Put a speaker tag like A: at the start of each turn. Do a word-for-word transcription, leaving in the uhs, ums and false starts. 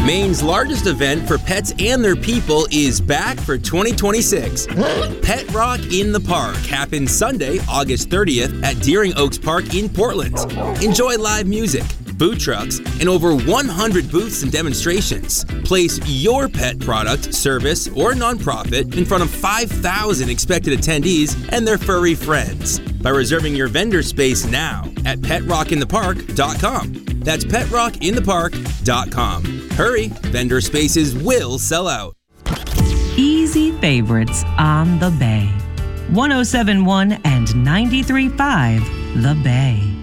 A: Maine's largest event for pets and their people is back for twenty twenty-six. Pet Rock in the Park happens Sunday, August thirtieth at Deering Oaks Park in Portland. Enjoy live music, food trucks, and over one hundred booths and demonstrations. Place your pet product, service, or nonprofit in front of five thousand expected attendees and their furry friends by reserving your vendor space now at pet rock in the park dot com. That's pet rock in the park dot com. Hurry, vendor spaces will sell out.
B: Easy favorites on the Bay. one oh seven point one and ninety-three point five The Bay.